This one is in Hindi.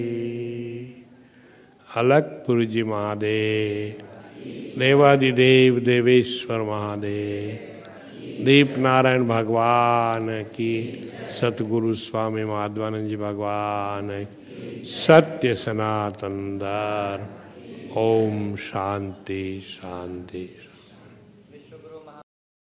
अलकपुर जी महादेव, देवादिदेव देवेश्वर महादेव, दीप नारायण भगवान की, सतगुरु स्वामी माधवानंद जी भगवान, सत्य सनातन धर्म। ओम शांति शांति।